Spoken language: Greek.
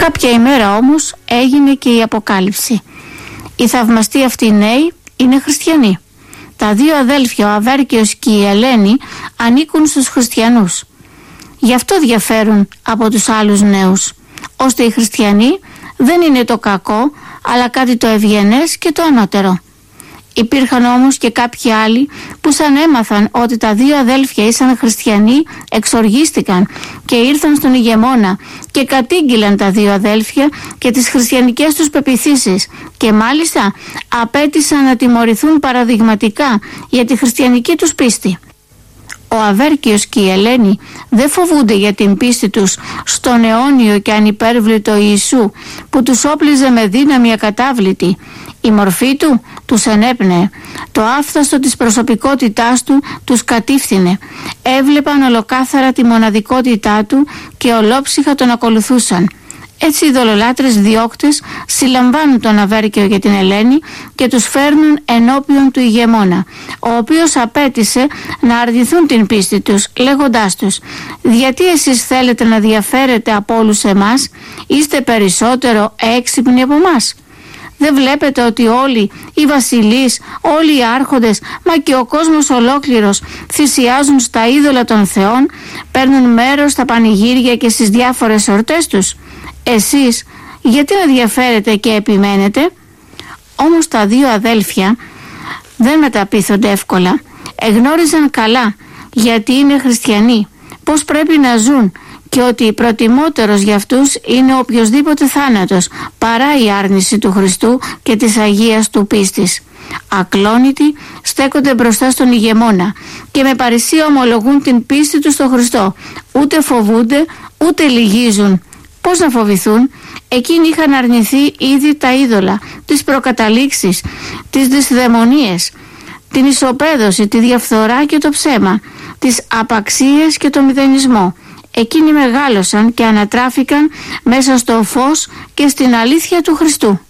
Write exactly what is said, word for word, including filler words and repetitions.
Κάποια ημέρα όμως έγινε και η αποκάλυψη. Οι θαυμαστοί αυτοί νέοι είναι χριστιανοί. Τα δύο αδέλφια, ο Αβέρκιος και η Ελένη, ανήκουν στους χριστιανούς. Γι' αυτό διαφέρουν από τους άλλους νέους, ώστε οι χριστιανοί δεν είναι το κακό, αλλά κάτι το ευγενές και το ανώτερο. Υπήρχαν όμως και κάποιοι άλλοι που σαν έμαθαν ότι τα δύο αδέλφια ήσαν χριστιανοί, εξοργίστηκαν και ήρθαν στον ηγεμόνα και κατήγγειλαν τα δύο αδέλφια και τις χριστιανικές τους πεποιθήσεις και μάλιστα απέτησαν να τιμωρηθούν παραδειγματικά για τη χριστιανική τους πίστη. Ο Αβέρκιος και η Ελένη δεν φοβούνται για την πίστη τους στον αιώνιο και ανυπέρβλητο Ιησού που τους όπλιζε με δύναμη ακατάβλητη. Η μορφή του τους ενέπνεε, το άφθαστο της προσωπικότητάς του τους κατήφθηνε. Έβλεπαν ολοκάθαρα τη μοναδικότητά του και ολόψυχα τον ακολουθούσαν. Έτσι οι δολολάτρες διώκτες συλλαμβάνουν τον Αβέρκιο και την Ελένη και τους φέρνουν ενώπιον του ηγεμόνα, ο οποίος απέτησε να αρνηθούν την πίστη τους, λέγοντάς τους: «Γιατί εσείς θέλετε να διαφέρετε από όλους εμάς, είστε περισσότερο έξυπνοι από εμάς? Δεν βλέπετε ότι όλοι οι βασιλείς, όλοι οι άρχοντες, μα και ο κόσμος ολόκληρος θυσιάζουν στα είδωλα των θεών, παίρνουν μέρος στα πανηγύρια και στις διάφορες εορτές τους? Εσείς γιατί να διαφέρετε και επιμένετε?» Όμως τα δύο αδέλφια δεν μεταπείθονται εύκολα. Εγνώριζαν καλά, γιατί είναι χριστιανοί, πώς πρέπει να ζουν και ότι προτιμότερος για αυτούς είναι ο οποιοσδήποτε θάνατος παρά η άρνηση του Χριστού και της Αγίας του πίστης. Ακλόνητοι στέκονται μπροστά στον ηγεμόνα και με παρησία ομολογούν την πίστη τους στον Χριστό. Ούτε φοβούνται ούτε λυγίζουν. Πώς να φοβηθούν? Εκείνοι είχαν αρνηθεί ήδη τα είδωλα, τις προκαταλήξεις, τις δυσδαιμονίες, την ισοπαίδωση, τη διαφθορά και το ψέμα, τις απαξίες και το μηδενισμό. Εκείνοι μεγάλωσαν και ανατράφηκαν μέσα στο φως και στην αλήθεια του Χριστού.